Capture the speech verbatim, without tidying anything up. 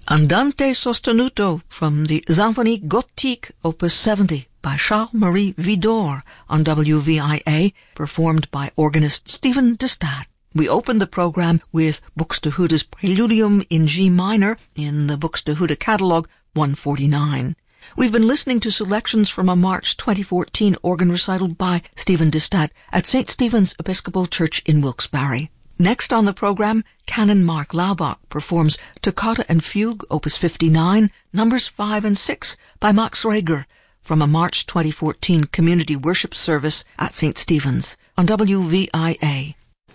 Andante sostenuto from the Symphonie Gothique Opus seventy by Charles-Marie Widor on W V I A, performed by organist Stephen de Staat. We opened the program with Buxtehude's Preludium in G minor in the Buxtehude Catalogue one forty-nine. We've been listening to selections from a March twenty fourteen organ recital by Stephen de Staat at Saint Stephen's Episcopal Church in Wilkes-Barre. Next on the program, Canon Mark Laubach performs Toccata and Fugue, Opus fifty-nine, numbers five and six by Max Reger from a March twenty fourteen community worship service at Saint Stephen's on W V I A.